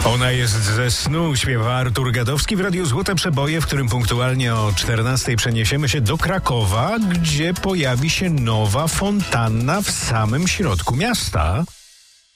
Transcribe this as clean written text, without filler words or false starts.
Ona jest ze snu, śpiewa Artur Gadowski w Radiu Złote Przeboje, w którym punktualnie o 14:00 przeniesiemy się do Krakowa, gdzie pojawi się nowa fontanna w samym środku miasta.